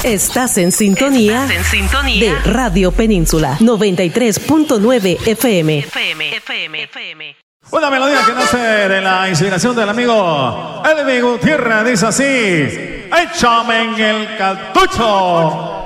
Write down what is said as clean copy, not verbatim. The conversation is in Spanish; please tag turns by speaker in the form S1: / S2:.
S1: Estás en sintonía de Radio Península 93.9 FM.
S2: Una melodía que nace de la inspiración del amigo Elvi Gutiérrez. Dice así: échame en el cartucho.